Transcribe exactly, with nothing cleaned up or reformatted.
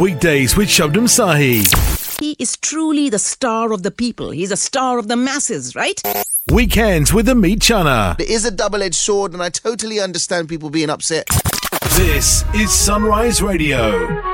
weekdays with Shabnam Sahi. He is truly the star of the people. He's a star of the masses, right? Weekends with Amit Chana. It is a double-edged sword, and I totally understand people being upset. This is Sunrise Radio.